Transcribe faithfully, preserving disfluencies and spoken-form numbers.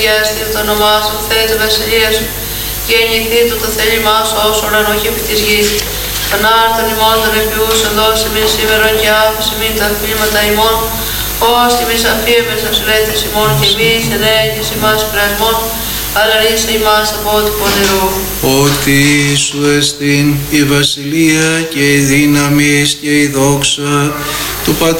Αγιαστεί το όνομά σου, Θεέ τη βασιλεία σου, γεννηθεί του το θέλημά σου όσο ουρανό και επί της γης. Τον άρτον ημών των εφιούσων δώσει μην σήμερα και άφηση μην τα φύματα ημών, ως τιμής αφίεμες ασυλέτες ημών και εμείς ενέγγις ημάς πειρασμών, αλλά ρίσε ημάς από ό,τι πονηρού. Ότι σου εστίν η βασιλεία και η δύναμις και η δόξα του Πατρός